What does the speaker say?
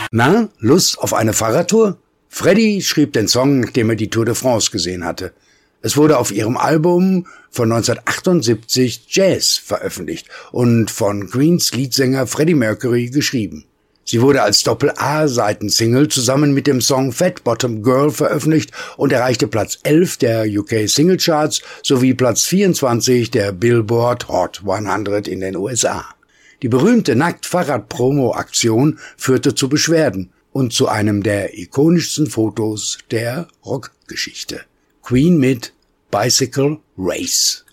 Na, Lust auf eine Fahrradtour? Freddie schrieb den Song, nachdem er die Tour de France gesehen hatte. Es wurde auf ihrem Album von 1978 Jazz veröffentlicht und von Queens Leadsänger Freddie Mercury geschrieben. Sie wurde als Doppel-A-Seitensingle zusammen mit dem Song Fat Bottom Girl veröffentlicht und erreichte Platz 11 der UK Single Charts sowie Platz 24 der Billboard Hot 100 in den USA. Die berühmte Nackt-Fahrrad-Promo-Aktion führte zu Beschwerden und zu einem der ikonischsten Fotos der Rockgeschichte. Queen mit Bicycle Race.